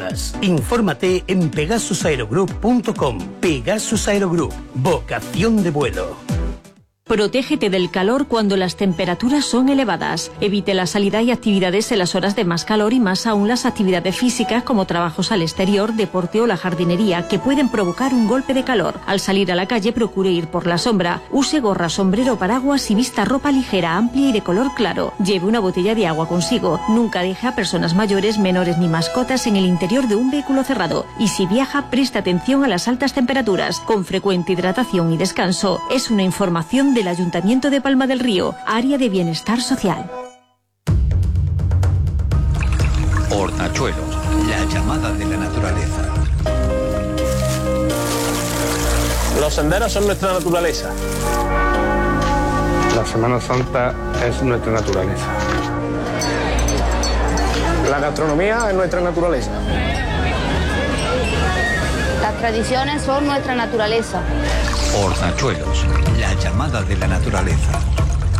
elevadas. Infórmate en pegasusaerogroup.com. Pegasus Aerogroup. Vocación de vuelo. Protégete del calor cuando las temperaturas son elevadas. Evite la salida y actividades en las horas de más calor y más aún las actividades físicas como trabajos al exterior, deporte o la jardinería que pueden provocar un golpe de calor. Al salir a la calle procure ir por la sombra. Use gorra, sombrero, paraguas y vista ropa ligera, amplia y de color claro. Lleve una botella de agua consigo. Nunca deje a personas mayores, menores ni mascotas en el interior de un vehículo cerrado. Y si viaja, preste atención a las altas temperaturas. Con frecuente hidratación y descanso. Es una información del Ayuntamiento de Palma del Río, Área de Bienestar Social. Hortachuelos, la llamada de la naturaleza. Los senderos son nuestra naturaleza. La Semana Santa es nuestra naturaleza. La gastronomía es nuestra naturaleza. Las tradiciones son nuestra naturaleza. Hortachuelos, la llamada de la naturaleza.